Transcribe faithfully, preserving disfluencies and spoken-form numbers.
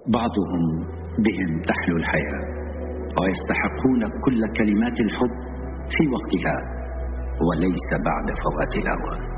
بعضهم بهم تحلو الحياة ويستحقون كل كلمات الحب في وقتها وليس بعد فوات الأوان.